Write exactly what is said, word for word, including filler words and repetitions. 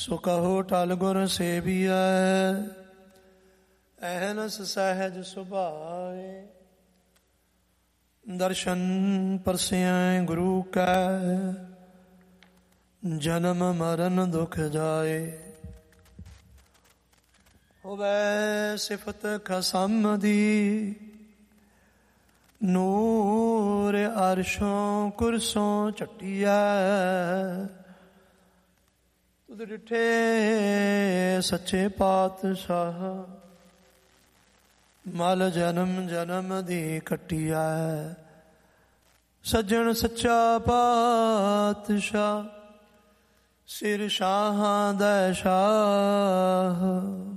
ਸੋ ਕਹੋ ਟਲ ਗੁਰ ਸੇਵੀਐ, ਅਹਨਸ ਸਹਿਜ ਸੁਭਾਏ। ਦਰਸ਼ਨ ਪਰਸਿਐ ਗੁਰੂ ਕੈ, ਜਨਮ ਮਰਨ ਦੁਖ ਜਾਏ। ਹੋਵੈ ਸਿਫਤ ਖਸਮ ਦੀ, ਨੂਰ ਅਰਸ਼ੋਂ ਕੁਰਸੋਂ ਝਟੀਐ। ਤੁਧ ਡਿਠੇ ਸੱਚੇ ਪਾਤਸ਼ਾਹ, ਮਲ ਜਨਮ ਜਨਮ ਦੀ ਕੱਟੀਐ। ਸੱਜਣ ਸੱਚਾ ਪਾਤਸ਼ਾਹ, ਸਿਰ ਸ਼ਾਹਾਂ ਦਾ ਸ਼ਾਹ।